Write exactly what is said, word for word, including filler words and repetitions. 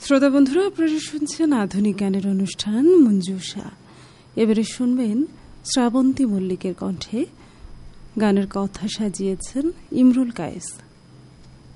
শ্রোতা বন্ধুরা, আপনারা শুনছেন আধুনিক গানের অনুষ্ঠান মঞ্জুষা। এবারে শুনবেন শ্রাবন্তী মল্লিকের কণ্ঠে। গানের কথা সাজিয়েছেন ইমরুল কায়েস।